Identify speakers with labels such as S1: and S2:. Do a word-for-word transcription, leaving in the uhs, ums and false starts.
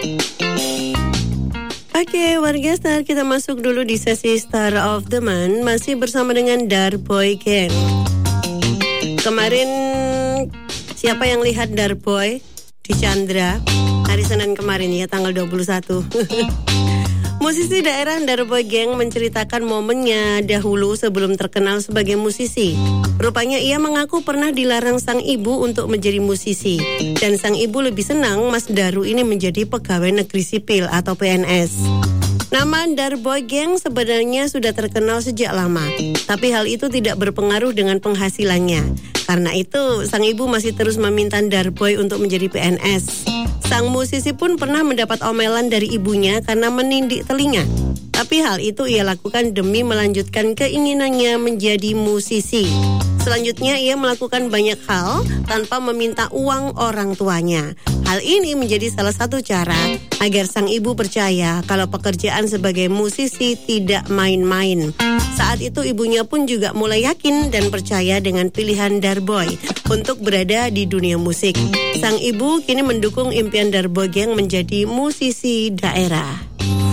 S1: Oke, warga Star, kita masuk dulu di sesi Star of the Month. Masih bersama dengan Darboy Gang. Kemarin siapa yang lihat Darboy di Chandra hari Senin kemarin ya, tanggal dua puluh satu. Musisi daerah Darboy Gang menceritakan momennya dahulu sebelum terkenal sebagai musisi. Rupanya ia mengaku pernah dilarang sang ibu untuk menjadi musisi. Dan sang ibu lebih senang Mas Daru ini menjadi pegawai negeri sipil atau P N S. Nama Darboy Gang sebenarnya sudah terkenal sejak lama. Tapi hal itu tidak berpengaruh dengan penghasilannya. Karena itu, sang ibu masih terus meminta Darboy untuk menjadi P N S. Sang musisi pun pernah mendapat omelan dari ibunya karena menindik telinga. Tapi hal itu ia lakukan demi melanjutkan keinginannya menjadi musisi. Selanjutnya ia melakukan banyak hal tanpa meminta uang orang tuanya. Hal ini menjadi salah satu cara agar sang ibu percaya kalau pekerjaan sebagai musisi tidak main-main. Saat itu ibunya pun juga mulai yakin dan percaya dengan pilihan Darboy untuk berada di dunia musik. Sang ibu kini mendukung impian Darboy Gang menjadi musisi daerah.